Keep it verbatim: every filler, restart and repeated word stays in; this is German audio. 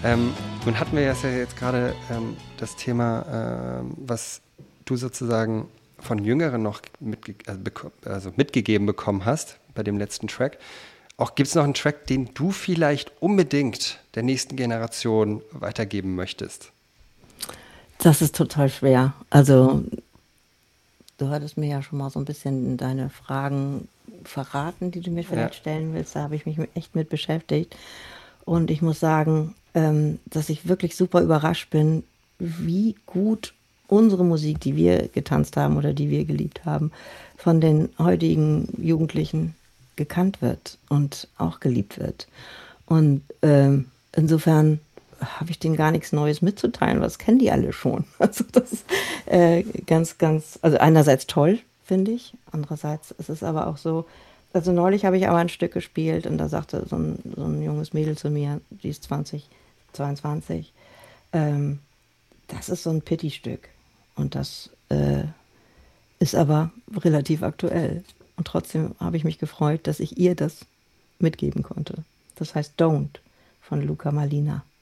Ähm, nun hatten wir ja jetzt gerade ähm, das Thema, ähm, was du sozusagen von Jüngeren noch mitge- also beko- also mitgegeben bekommen hast bei dem letzten Track. Auch gibt es noch einen Track, den du vielleicht unbedingt der nächsten Generation weitergeben möchtest? Das ist total schwer. Also, du hattest mir ja schon mal so ein bisschen deine Fragen verraten, die du mir Ja, vielleicht stellen willst. Da habe ich mich mit- echt mit beschäftigt. Und ich muss sagen, ähm, dass ich wirklich super überrascht bin, wie gut unsere Musik, die wir getanzt haben oder die wir geliebt haben, von den heutigen Jugendlichen gekannt wird und auch geliebt wird. Und ähm, insofern habe ich denen gar nichts Neues mitzuteilen, was kennen die alle schon. Also das ist äh, ganz, ganz, also einerseits toll, finde ich, andererseits ist es aber auch so, also neulich habe ich aber ein Stück gespielt und da sagte so ein, so ein junges Mädel zu mir, die ist zwanzig, zweiundzwanzig, ähm, das ist so ein Pity-Stück und das äh, ist aber relativ aktuell. Und trotzdem habe ich mich gefreut, dass ich ihr das mitgeben konnte. Das heißt Don't von Luca Malina.